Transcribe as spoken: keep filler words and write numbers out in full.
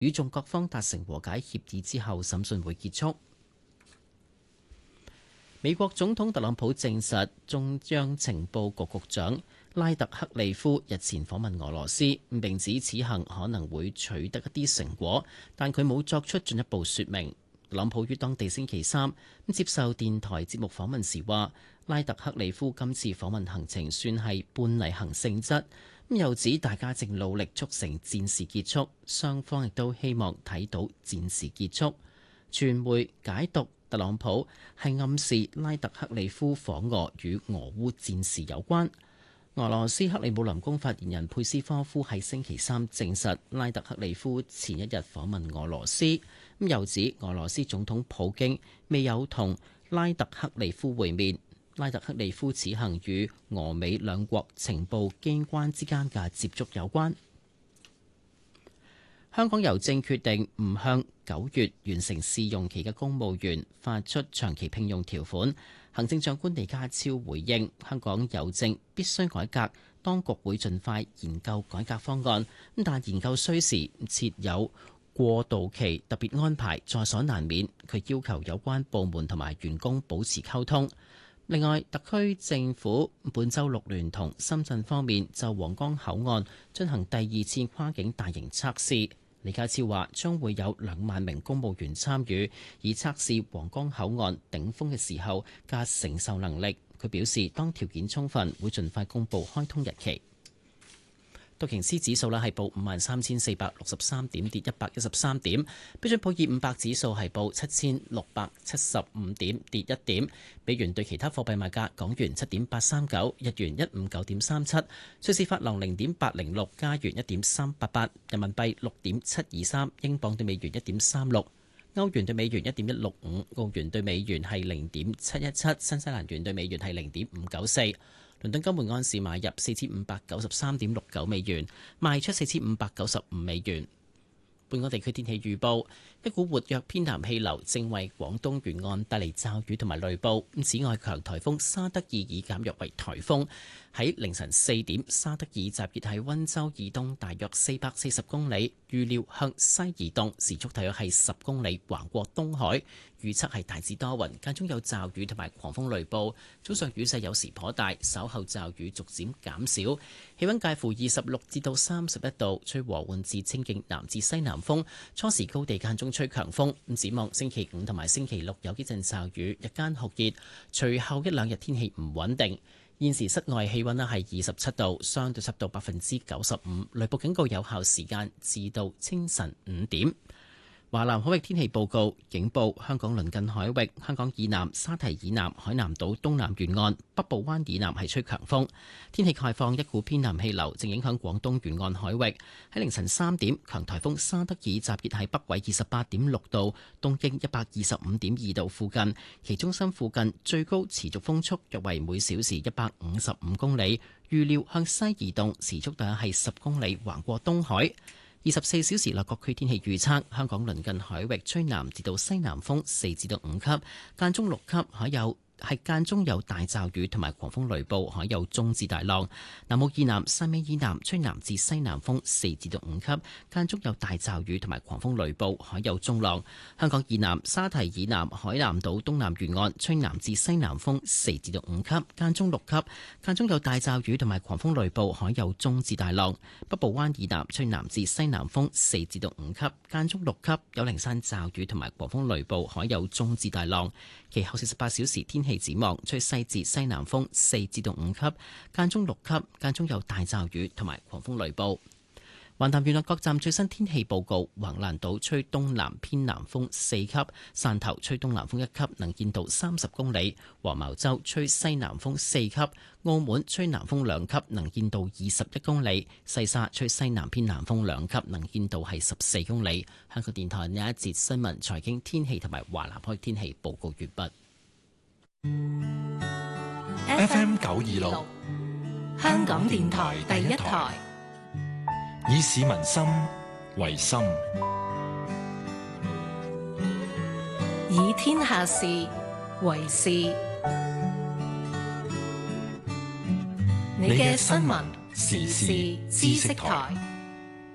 與眾各方達成和解協議之後，審訊會結束。美國總統特朗普證實，中央情報局局長拉特克利夫日前訪問俄羅斯，並指此行可能會取得一啲成果，但佢冇作出進一步說明。特朗普於當地星期三接受電台節目訪問時話，拉特克利夫今次訪問行程算係半例行性質，又指大家正努力促成戰事結束，雙方亦都希望睇到戰事結束。傳媒解讀特朗普係暗示拉特克利夫訪俄與俄烏戰事有關。俄羅斯克里姆林宮發言人佩斯科夫喺星期三證實，拉特克利夫前一日訪問俄羅斯，咁又指俄羅斯總統普京未有同拉特克利夫會面。拉特克利夫此行與俄美兩國情報機關之間嘅接觸有關。香港郵政決定唔向九月完成試用期嘅公務員發出長期聘用條款。行政長官李家超回應，香港郵政必須改革，當局會盡快研究改革方案，但研究需時，設有過渡期特別安排在所難免。佢要求有關部門同埋員工保持溝通。另外，特區政府本週六聯同深圳方面就皇崗口岸進行第二次跨境大型測試。李家超話將會有兩萬名公務員參與，以測試皇崗口岸頂峰嘅時候嘅承受能力。佢表示，當條件充分，會盡快公佈開通日期。道瓊斯指數咧係報五萬三千四百六十三點，跌一百一十三點。標準普爾五百指數係報七千六百七十五點，跌一點。美元對其他貨幣賣價：港元七點八三九，日元一五九點三七，瑞士法郎零點八零六，加元一點三八八，人民幣六點七二三，英鎊對美元一點三六，歐元對美元一點一六五，澳元對美元係零點七一七，新西蘭元對美元係零點五九四。倫敦金每安士買入四千五百九十三點六九美元，賣出四千五百九十五美元。本港地區天氣預報：一股活躍偏南氣流正為廣東沿岸帶嚟驟雨同埋雷暴。此外，強颱風沙德爾已減弱為颱風。喺凌晨四點，沙德爾集結喺溫州以東大約四百四十公里，預料向西移動，時速大約係十公里，橫過東海。預測係大致多雲，間中有驟雨同埋狂風雷暴。早上雨勢有時頗大，稍後驟雨逐漸減少。氣溫介乎二十六至到三十一度，吹和緩至清勁南至西南風。初時高地間中吹強風。咁展望星期五同埋星期六有幾陣驟雨，日間酷熱。隨後一兩日天氣唔穩定。現時室外氣溫咧係二十七度，相對濕度百分之九十五，雷暴警告有效時間至到清晨五點。華南海域天氣報告警報：香港鄰近海域、香港以南、沙堤以南、海南島東南沿岸、北部灣以南係吹強風。天氣概況：一股偏南氣流正影響廣東沿岸海域。喺凌晨三點，強颱風沙德爾集結喺北緯二十八點六度、東經一百二十五點二度附近，其中心附近最高持續風速約為每小時一百五十五公里。預料向西移動，時速大約係十公里，橫過東海。二十四小時內各區天氣預測：香港鄰近海域吹南至到西南風四至到五級，間中六級，海有係間中有大驟雨同埋狂風雷暴，海有中至大浪。南澳以南、汕尾以南吹南至西南風四至到五級，間中有大驟雨同埋狂風雷暴，海有中浪。香港以南、沙堤以南、海南島東南沿岸吹南至西南風四至到五級，間中六級，間中有大驟雨同埋狂風雷暴，海有中至大浪。北部灣以南吹南至西南風四至到五級，間中六級，有零散驟雨同埋狂風雷暴，海有中至大浪。其後四十八小時天氣展望，吹西至西南風四至到五級，間中六級，間中有大驟雨同埋狂風雷暴。橫潭沿岸各站最新天氣報告：橫瀾島吹東南偏南風四級，汕頭吹東南風一級，能見度三十公里；黃茅洲吹西南風四級，澳門吹南風兩級，能見度二十一公里；西沙吹西南偏南風兩級，能見度係十四公里。香港電台呢一節新聞、財經、天氣同埋華南海天氣報告完畢。 F M 九二六，香港電台第一台，以市民心為心，以天下事為事。你嘅新聞時事知識台。